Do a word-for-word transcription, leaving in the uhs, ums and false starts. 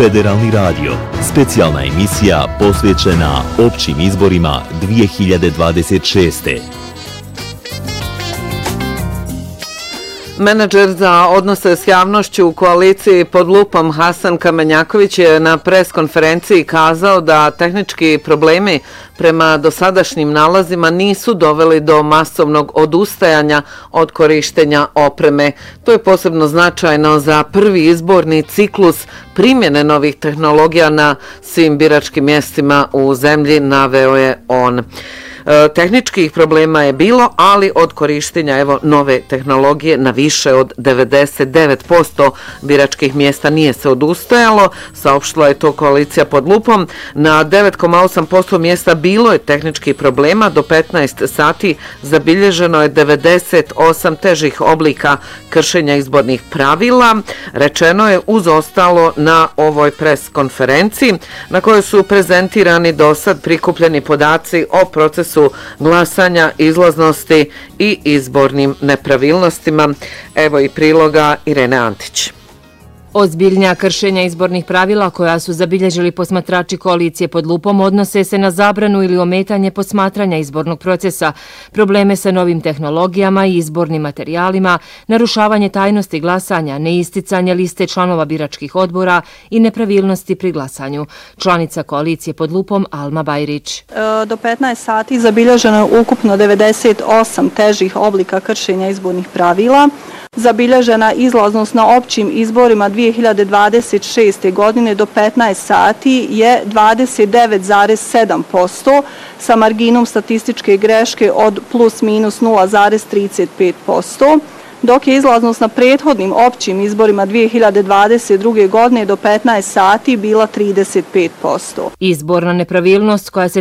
Federalni radio. Specijalna emisija posvećena općim izborima dvije hiljade dvadeset šeste. Menadžer za odnose s javnošću u koaliciji pod lupom Hasan Kamenjaković je na pres konferenciji kazao da tehnički problemi prema dosadašnjim nalazima nisu doveli do masovnog odustajanja od korištenja opreme. To je posebno značajno za prvi izborni ciklus primjene novih tehnologija na svim biračkim mjestima u zemlji, naveo je on. Tehničkih problema je bilo, ali od korištenja evo nove tehnologije na više od devedeset devet posto biračkih mjesta nije se odustajalo, saopštila je to koalicija pod lupom. Na devet zarez osam posto mjesta bilo je tehničkih problema, do petnaest sati zabilježeno je devedeset osam težih oblika kršenja izbornih pravila. Rečeno je uz ostalo na ovoj pres konferenciji na kojoj su prezentirani do sad prikupljeni podaci o procesu glasanja, izlaznosti i izbornim nepravilnostima. Evo i priloga Irene Antić. Ozbiljnija kršenja izbornih pravila koja su zabilježili posmatrači koalicije pod lupom odnose se na zabranu ili ometanje posmatranja izbornog procesa, probleme sa novim tehnologijama i izbornim materijalima, narušavanje tajnosti glasanja, neisticanje liste članova biračkih odbora i nepravilnosti pri glasanju. Članica koalicije pod lupom Alma Bajrić. Do petnaest sati zabilježeno je ukupno devedeset osam težih oblika kršenja izbornih pravila. Zabilježena izlaznost na općim izborima dvije hiljade dvadeset šeste. godine do petnaest sati je dvadeset devet zarez sedam posto sa marginom statističke greške od plus minus nula zarez trideset pet posto. Dok je izlaznost na prethodnim općim izborima dvije hiljade dvadeset druge. godine do petnaest sati bila trideset pet posto. Izborna nepravilnost koja se